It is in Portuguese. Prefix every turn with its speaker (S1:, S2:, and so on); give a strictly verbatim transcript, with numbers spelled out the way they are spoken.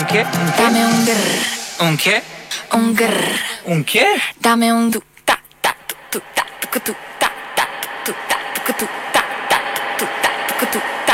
S1: quê?
S2: Dame un grr,
S1: Um quê?
S2: un grr.
S1: Um quê?
S2: Dame un du ta ta tu tu ta tu tu ta ta tu ta tu tu ta ta tu ta tu tu